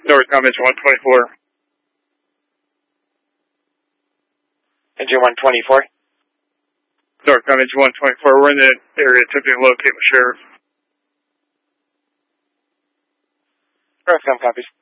Northcom engine 124. Engine 124. Northcom engine 124. We're in the area attempting to locate the sheriff. Northcom copies.